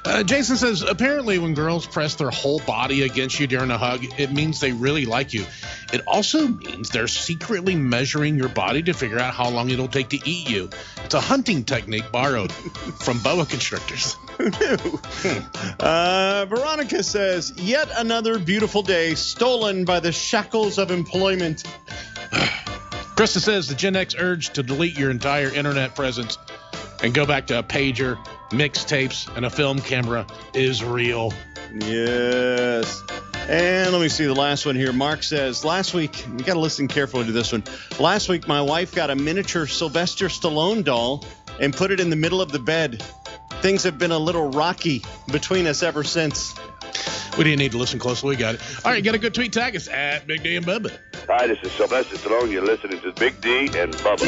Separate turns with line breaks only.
Jason says, apparently when girls press their whole body against you during a hug, it means they really like you. It also means they're secretly measuring your body to figure out how long it'll take to eat you. It's a hunting technique borrowed from boa constrictors.
Who knew? Veronica says, yet another beautiful day stolen by the shackles of employment.
Krista says the Gen X urge to delete your entire internet presence and go back to a pager, mixtapes, and a film camera is real.
Yes. And let me see the last one here. Mark says, last week, you got to listen carefully to this one. Last week, my wife got a miniature Sylvester Stallone doll and put it in the middle of the bed. Things have been a little rocky between us ever since.
We didn't need to listen closely. We got it. All right, you got a good tweet. Tag us at Big D and Bubba.
Hi, this is Sylvester Stallone. You're listening to Big D and Bubba.